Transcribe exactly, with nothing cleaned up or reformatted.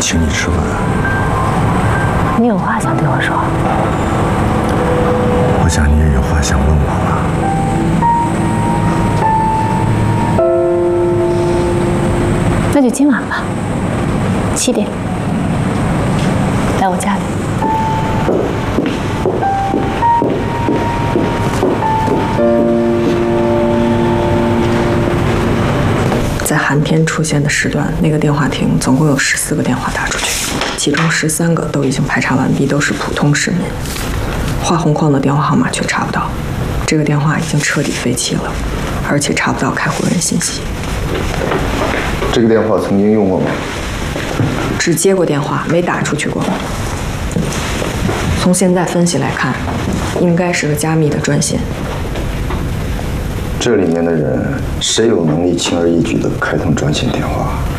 请你吃饭。 你有话想对我说？ 我想你也有话想问我吧。 那就今晚吧，七点，来我家里。 在寒天出现的时段，那个电话亭总共有十四个电话打出去，其中十三个都已经排查完毕，都是普通市民。画红框的电话号码却查不到，这个电话已经彻底废弃了，而且查不到开户人信息。 这个电话曾经用过吗？ 只接过电话，没打出去过。从现在分析来看，应该是个加密的专线。 这里面的人谁有能力轻而易举地开通专线电话？